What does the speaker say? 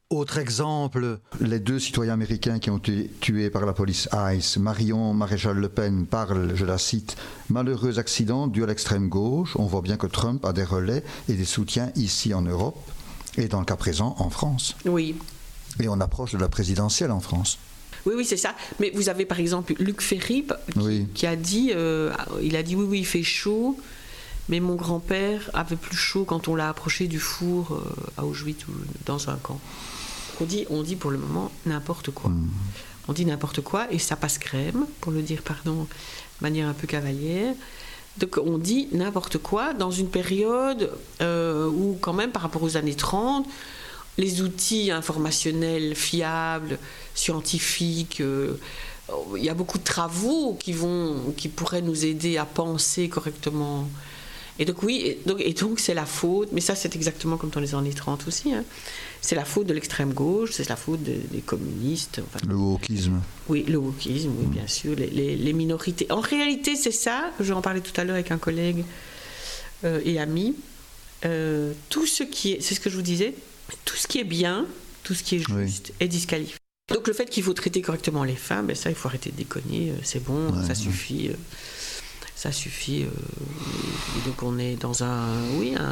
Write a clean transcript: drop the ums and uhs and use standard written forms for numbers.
Autre exemple, les 2 citoyens américains qui ont été tués par la police ICE, Marion Maréchal Le Pen, parle, je la cite, « Malheureux accident dû à l'extrême gauche. On voit bien que Trump a des relais et des soutiens ici en Europe et dans le cas présent en France. » Oui. Et on approche de la présidentielle en France. Oui, c'est ça. Mais vous avez par exemple Luc Ferry qui a dit, oui, il fait chaud, mais mon grand-père avait plus chaud quand on l'a approché du four à Auschwitz ou dans un camp. On dit pour le moment n'importe quoi. On dit n'importe quoi et ça passe crème, pour le dire, pardon, de manière un peu cavalière. Donc on dit n'importe quoi dans une période où quand même par rapport aux années 30, les outils informationnels fiables, scientifiques, il y a beaucoup de travaux qui pourraient nous aider à penser correctement. Et donc oui, donc c'est la faute, mais ça c'est exactement comme dans les années 30 aussi, hein. C'est la faute de l'extrême gauche, c'est la faute des communistes. Enfin, le wokisme. Oui, le wokisme, oui, bien sûr, les minorités. En réalité, c'est ça, j'en parlais tout à l'heure avec un collègue et ami, tout ce qui est, c'est ce que je vous disais, tout ce qui est bien, tout ce qui est juste est disqualifié. Donc le fait qu'il faut traiter correctement les femmes, ben ça, il faut arrêter de déconner, c'est bon, ça suffit. Ça suffit. Donc on est dans un